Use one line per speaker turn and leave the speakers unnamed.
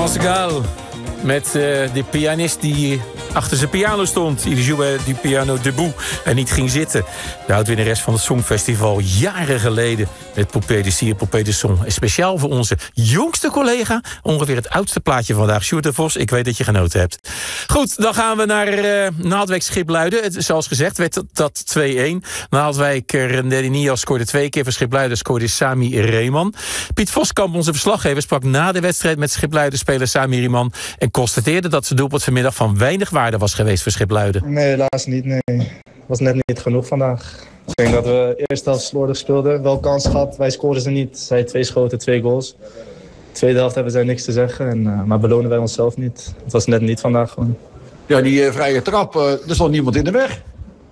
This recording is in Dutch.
France Gall met de pianist die achter zijn piano stond. Il jouait du piano debout en niet ging zitten. De oud-winnares van het Songfestival jaren geleden met Poupée de Cire, Poupée de Son. En speciaal voor onze jongste collega, ongeveer het oudste plaatje vandaag, Sjoerd de Vos. Ik weet dat je genoten hebt. Goed, dan gaan we naar Naaldwijk Schipluiden. Zoals gezegd werd dat 2-1. Naaldwijk Nias scoorde 2 keer. Voor Schipluiden scoorde Sami Reeman. Piet Voskamp, onze verslaggever, sprak na de wedstrijd met Schipluiden-speler Sami Reeman en constateerde dat zijn doelpunt vanmiddag van weinig waarde was geweest voor Schipluiden.
Nee, helaas niet. Nee. Was net niet genoeg vandaag. Ik denk dat we eerst helft slordig speelden. Wel kans gehad, wij scoorden ze niet. Zij 2 schoten, 2 goals. Tweede helft hebben zij niks te zeggen. Maar belonen wij onszelf niet. Het was net niet vandaag gewoon.
Ja, die vrije trap, er stond niemand in de weg.